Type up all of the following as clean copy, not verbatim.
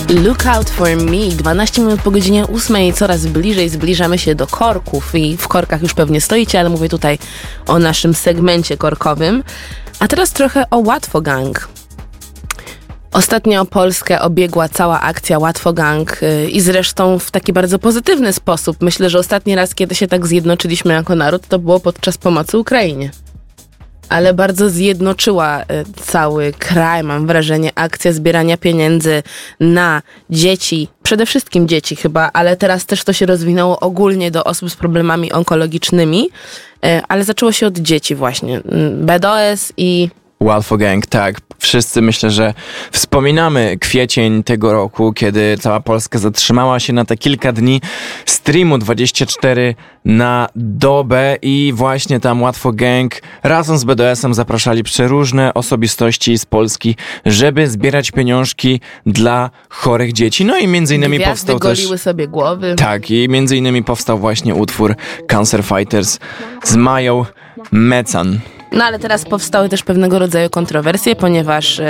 Look out for me. 12 minut po godzinie 8. Coraz bliżej zbliżamy się do korków i w korkach już pewnie stoicie, ale mówię tutaj o naszym segmencie korkowym. A teraz trochę o Łatwo Gang. Ostatnio Polskę obiegła cała akcja Łatwo Gang i zresztą w taki bardzo pozytywny sposób. Myślę, że ostatni raz, kiedy się tak zjednoczyliśmy jako naród, to było podczas pomocy Ukrainie. Ale bardzo zjednoczyła cały kraj, mam wrażenie, akcja zbierania pieniędzy na dzieci, przede wszystkim dzieci chyba, ale teraz też to się rozwinęło ogólnie do osób z problemami onkologicznymi, ale zaczęło się od dzieci właśnie. BDS i Łatwo Gang, tak. Wszyscy myślę, że wspominamy kwiecień tego roku, kiedy cała Polska zatrzymała się na te kilka dni streamu 24 na dobę i właśnie tam Łatwo Gang razem z BDS-em zapraszali przeróżne osobistości z Polski, żeby zbierać pieniążki dla chorych dzieci. No i między innymi powstał też... goliły sobie głowy. Tak, i między innymi powstał właśnie utwór Cancer Fighters z Mają Mecan. No ale teraz powstały też pewnego rodzaju kontrowersje, ponieważ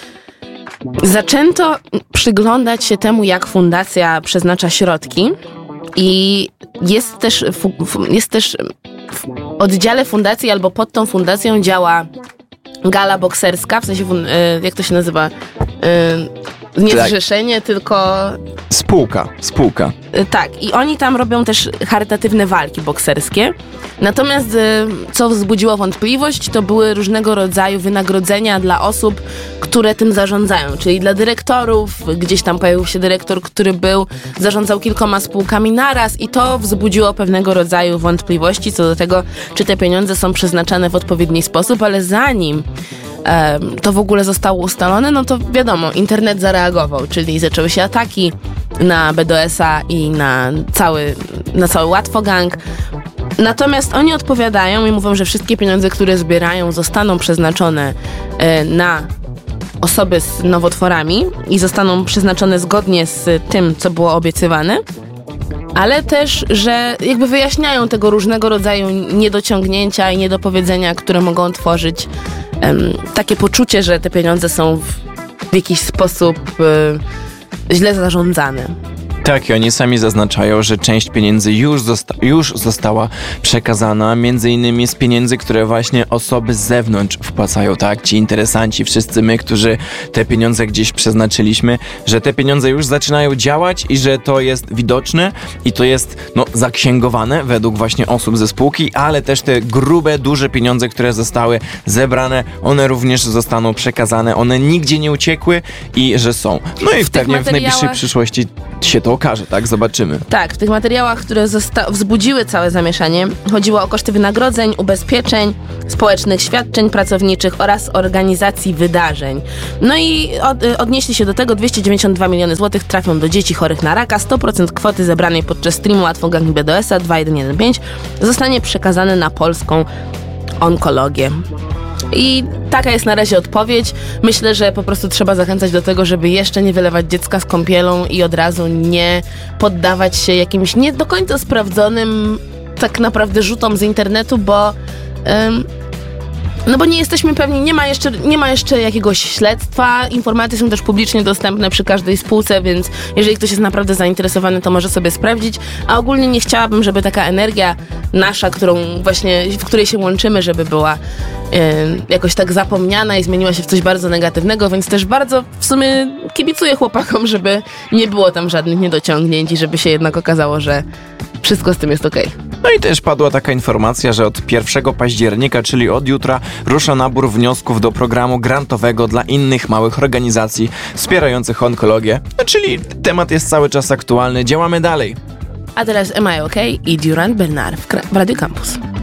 zaczęto przyglądać się temu, jak fundacja przeznacza środki i jest też w oddziale fundacji albo pod tą fundacją działa gala bokserska, w sensie, jak to się nazywa? Nie zrzeszenie, tylko... Spółka. Tak, i oni tam robią też charytatywne walki bokserskie. Natomiast co wzbudziło wątpliwość, to były różnego rodzaju wynagrodzenia dla osób, które tym zarządzają, czyli dla dyrektorów. Gdzieś tam pojawił się dyrektor, który zarządzał kilkoma spółkami naraz i to wzbudziło pewnego rodzaju wątpliwości co do tego, czy te pieniądze są przeznaczane w odpowiedni sposób, ale zanim to w ogóle zostało ustalone, no to wiadomo, internet zareagował, czyli zaczęły się ataki na BDS-a i na cały Łatwo Gang. Natomiast oni odpowiadają i mówią, że wszystkie pieniądze, które zbierają, zostaną przeznaczone na osoby z nowotworami i zostaną przeznaczone zgodnie z tym, co było obiecywane, ale też, że jakby wyjaśniają tego różnego rodzaju niedociągnięcia i niedopowiedzenia, które mogą tworzyć takie poczucie, że te pieniądze są w jakiś sposób źle zarządzane. Tak, i oni sami zaznaczają, że część pieniędzy już została przekazana, między innymi z pieniędzy, które właśnie osoby z zewnątrz wpłacają, tak? Ci interesanci, wszyscy my, którzy te pieniądze gdzieś przeznaczyliśmy, że te pieniądze już zaczynają działać i że to jest widoczne i to jest zaksięgowane według właśnie osób ze spółki, ale też te grube, duże pieniądze, które zostały zebrane, one również zostaną przekazane, one nigdzie nie uciekły i że są. No i pewnie w najbliższej przyszłości się to okaże, tak? Zobaczymy. Tak, w tych materiałach, które wzbudziły całe zamieszanie, chodziło o koszty wynagrodzeń, ubezpieczeń, społecznych świadczeń pracowniczych oraz organizacji wydarzeń. No i odnieśli się do tego, 292 miliony złotych trafią do dzieci chorych na raka, 100% kwoty zebranej podczas streamu Łatwo Gang i BDS-a 2115 zostanie przekazane na polską onkologię. I taka jest na razie odpowiedź. Myślę, że po prostu trzeba zachęcać do tego, żeby jeszcze nie wylewać dziecka z kąpielą i od razu nie poddawać się jakimś nie do końca sprawdzonym tak naprawdę rzutom z internetu, bo bo nie jesteśmy pewni, nie ma jeszcze jakiegoś śledztwa, informacje są też publicznie dostępne przy każdej spółce, więc jeżeli ktoś jest naprawdę zainteresowany, to może sobie sprawdzić, a ogólnie nie chciałabym, żeby taka energia nasza, w której się łączymy, żeby była jakoś tak zapomniana i zmieniła się w coś bardzo negatywnego, więc też bardzo w sumie kibicuję chłopakom, żeby nie było tam żadnych niedociągnięć i żeby się jednak okazało, że wszystko z tym jest okej. No i też padła taka informacja, że od 1 października, czyli od jutra, rusza nabór wniosków do programu grantowego dla innych małych organizacji wspierających onkologię. No, czyli temat jest cały czas aktualny, działamy dalej. A teraz Am I OK i Durand Bernard w Radio Campus.